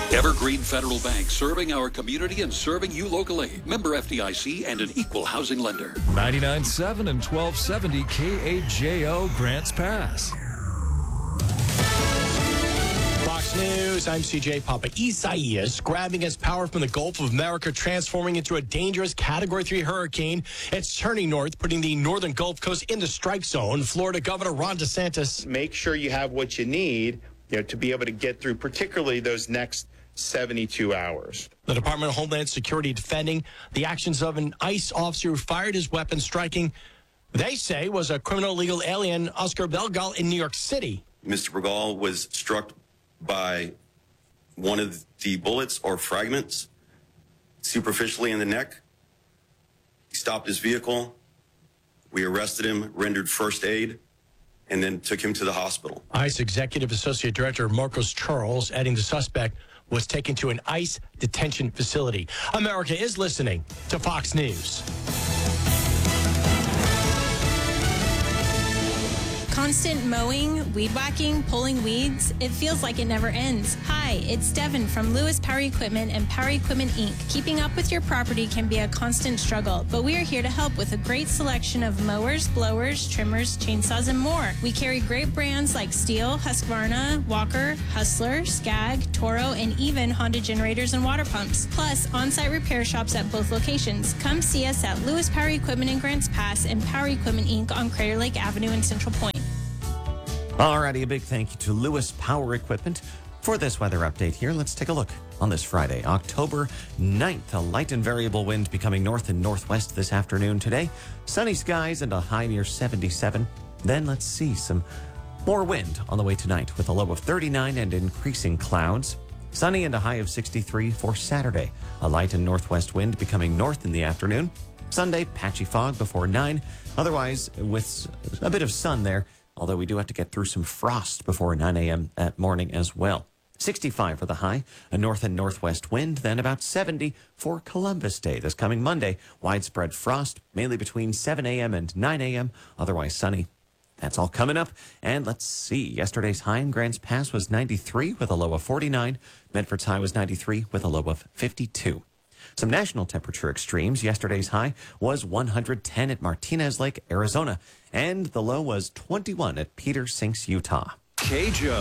Evergreen Federal Bank, serving our community and serving you locally. Member FDIC and an equal housing lender. 99.7 and 1270 KAJO Grants Pass. Fox News, I'm CJ Papa. Isaias grabbing his power from the Gulf of America, transforming into a dangerous Category 3 hurricane. It's turning north, putting the northern Gulf Coast in the strike zone. Florida Governor Ron DeSantis. Make sure you have what you need, to be able to get through, particularly those next 72 hours. The Department of Homeland Security defending the actions of an ICE officer who fired his weapon, striking, they say, was a criminal illegal alien, Oscar Belgal, in New York City. Mr. Bergal was struck by one of the bullets or fragments superficially in the neck. He stopped his vehicle. We arrested him, rendered first aid, and then took him to the hospital. ICE Executive Associate Director Marcos Charles adding the suspect was taken to an ICE detention facility. America is listening to Fox News. Constant mowing, weed whacking, pulling weeds, it feels like it never ends. Hi, it's Devin from Lewis Power Equipment and Power Equipment Inc. Keeping up with your property can be a constant struggle, but we are here to help with a great selection of mowers, blowers, trimmers, chainsaws, and more. We carry great brands like Steel, Husqvarna, Walker, Hustler, Skag, Toro, and even Honda generators and water pumps. Plus, on-site repair shops at both locations. Come see us at Lewis Power Equipment in Grants Pass and Power Equipment Inc. on Crater Lake Avenue in Central Point. Alrighty, a big thank you to Lewis Power Equipment for this weather update here. Let's take a look on this Friday, October 9th. A light and variable wind becoming north and northwest this afternoon today. Sunny skies and a high near 77. Then let's see some more wind on the way tonight with a low of 39 and increasing clouds. Sunny and a high of 63 for Saturday. A light and northwest wind becoming north in the afternoon. Sunday, patchy fog before 9. Otherwise, with a bit of sun there. Although we do have to get through some frost before 9 a.m. that morning as well. 65 for the high, a north and northwest wind, then about 70 for Columbus Day this coming Monday. Widespread frost, mainly between 7 a.m. and 9 a.m., otherwise sunny. That's all coming up. And let's see, yesterday's high in Grants Pass was 93 with a low of 49. Medford's high was 93 with a low of 52. Some national temperature extremes. Yesterday's high was 110 at Martinez Lake, Arizona, and the low was 21 at Peter Sinks, Utah. KJO.